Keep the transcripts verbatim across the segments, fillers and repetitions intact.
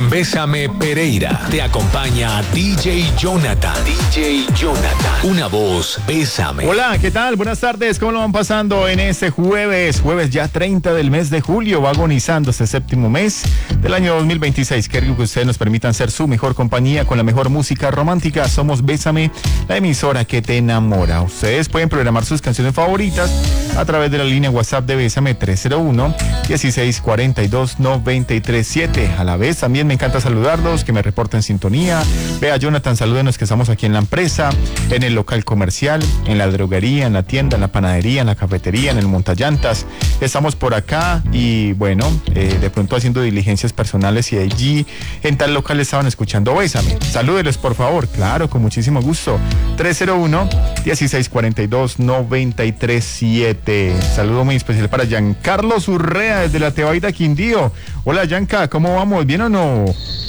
Bésame Pereira. Te acompaña D J Jonathan. D J Jonathan. Una voz, bésame. Hola, ¿qué tal? Buenas tardes. ¿Cómo lo van pasando en este jueves? Jueves ya treinta del mes de julio. Va agonizando este séptimo mes del año dos mil veintiséis. Qué rico que ustedes nos permitan ser su mejor compañía con la mejor música romántica. Somos Bésame, la emisora que te enamora. Ustedes pueden programar sus canciones favoritas a través de la línea WhatsApp de Bésame tres cero uno, dieciséis cuarenta y dos, noventa y tres siete. A la vez también me encanta saludarlos, que me reporten sintonía. Vea, Jonathan, salúdenos que estamos aquí en la empresa, en el local comercial, en la droguería, en la tienda, en la panadería, en la cafetería, en el montallantas. Estamos por acá y bueno, eh, de pronto haciendo diligencias personales y allí en tal local estaban escuchando Bésame. Salúdeles, por favor. Claro, con muchísimo gusto. tres cero uno, dieciséis cuarenta y dos, noventa y tres siete. Saludo muy especial para Giancarlo Urrea desde la Tebaida, Quindío. Hola, Gianca, ¿cómo vamos? ¿Bien o no?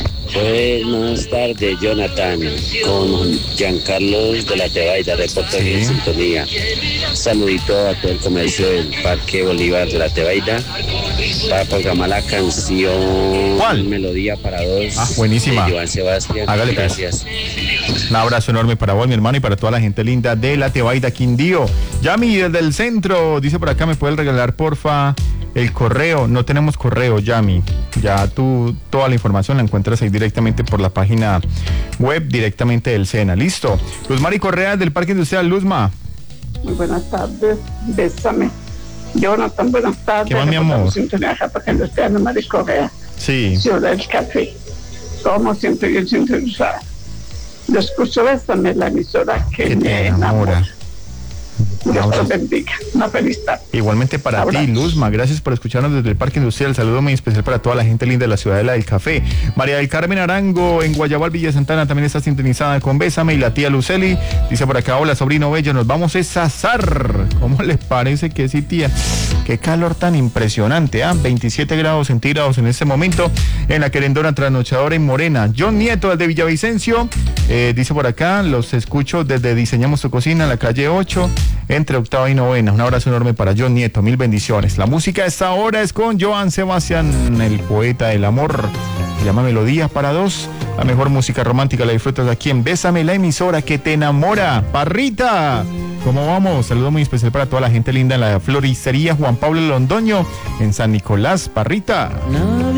Buenas tardes, Jonathan, con Giancarlo de la Tebaida, reporte sí. En sintonía. Saludito a todo el comercio del Parque Bolívar de la Tebaida para programar la canción ¿Cuál? Melodía para dos. Ah, buenísima. De Joan Sebastián. Hágale, gracias. Pues. Un abrazo enorme para vos, mi hermano, y para toda la gente linda de la Tebaida, Quindío. Yami, desde el centro, dice por acá, ¿me puedes regalar, porfa, el correo? No tenemos correo, Yami. Ya tú, toda la información la encuentras ahí directamente por la página web, directamente del SENA. Listo. Luzmari Correa del Parque Industrial. Luzma. Muy buenas tardes, Bésame. Jonathan, buenas tardes. ¿Qué más, mi amor? Sintonía acá, Parque Industrial, Luzmari Correa. Sí. Ciudad del Café. Como siempre, bien sintonizada. Yo escucho Bésame, la emisora que, que me enamora. enamora. Dios te bendiga. Una feliz tarde. Igualmente para Ahora. ti, Luzma. Gracias por escucharnos desde el Parque Industrial. Saludo muy especial para toda la gente linda de la Ciudadela del Café. María del Carmen Arango en Guayabal, Villa Santana, también está sintonizada con Bésame. Y la tía Luceli dice por acá: hola, sobrino bello, nos vamos a Sazar. ¿Cómo les parece que sí, tía? Qué calor tan impresionante, ¿ah? ¿eh? veintisiete grados centígrados en este momento en la querendona trasnochadora en Morena. John Nieto, desde Villavicencio, eh, dice por acá: los escucho desde Diseñamos tu Cocina, en la calle ocho, entre octava y novena. Un abrazo enorme para John Nieto, mil bendiciones. La música a esta hora es con Joan Sebastián, el poeta del amor. Se llama Melodía para dos. La mejor música romántica la disfrutas aquí en Bésame, la emisora que te enamora. Parrita, ¿cómo vamos? Saludo muy especial para toda la gente linda en la floristería Juan Pablo Londoño en San Nicolás. Parrita. No.